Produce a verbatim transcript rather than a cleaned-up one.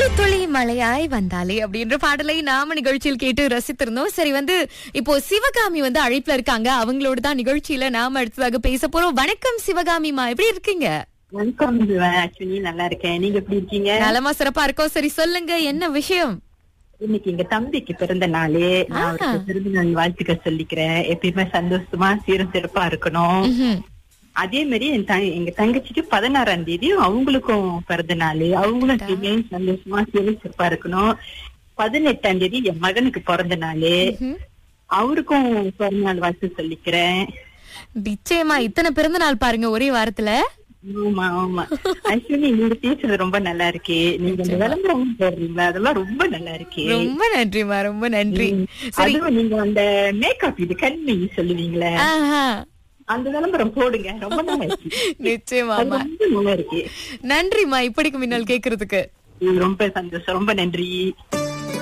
துளி மழையாய் வந்தாலே அப்படின்ற பாடலை நாம நிகழ்ச்சியில் கேட்டு ரசித்திருந்தோம். சரி, வந்து இப்போ சிவகாமி வந்து அழைப்புல இருக்காங்க. அவங்களோட தான் நிகழ்ச்சியில நாம அடுத்ததாக பேச போறோம். வணக்கம் சிவகாமிமா, எப்படி இருக்கீங்க? வணக்கம் ஆக்சுவலி நல்லா இருக்கேன். நீங்க எப்படி இருக்கீங்க? நலமா சிறப்பா இருக்கோம். சரி சொல்லுங்க, என்ன விஷயம்? இன்னைக்கு எங்க தம்பிக்கு பிறந்த நாளு. நான் அவருக்கு பிறந்த நாள் வாழ்த்துக்கள் சொல்லிக்கிறேன். எப்பயுமே சந்தோஷமா சீரும் சிறப்பா இருக்கணும். அதே மாதிரி என் த- எங்க தங்கச்சிக்கு பதினாறாம் தேதி அவங்களுக்கும் பிறந்த நாள். அவங்களும் எப்பயுமே சந்தோஷமா சீரும் சிறப்பா இருக்கணும். பதினெட்டாம் தேதி என் மகனுக்கு பிறந்த நாள். அவருக்கும் பிறந்த நாள் வாழ்த்து சொல்லிக்கிறேன். நிச்சயமா இத்தனை பிறந்த நாள் பாருங்க ஒரே வாரத்துல. ஆமா ஆமா ஆக்சுவலி நீங்க பேசுறது ரொம்ப நல்லா இருக்கு. நீங்க இந்த விளம்பரம் போடுறீங்களா, அதெல்லாம் ரொம்ப நல்லா இருக்கு. ரொம்ப நன்றிமா, ரொம்ப நன்றி. சரி, அதுவும் நீங்க அந்த மேக்கப் இது கண்மை சொல்லுவீங்களே, ஆஹா, அந்த விளம்பரம் போடுங்க. ரொம்ப நல்லா இருக்கு. நிச்சயமாமா, அது ரொம்ப நல்லா இருக்கு. நன்றிமா இப்படிக்கு முன்னால் கேக்குறதுக்கு. ரொம்ப சந்தோஷம். ரொம்ப நன்றி.